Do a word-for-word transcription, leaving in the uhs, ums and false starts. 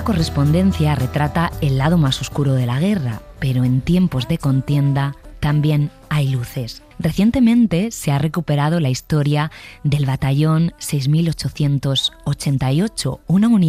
correspondencia retrata el lado más oscuro de la guerra, pero en tiempos de contienda también hay luces. Recientemente se ha recuperado la historia del Batallón seis mil ochocientos ochenta y ocho, una unidad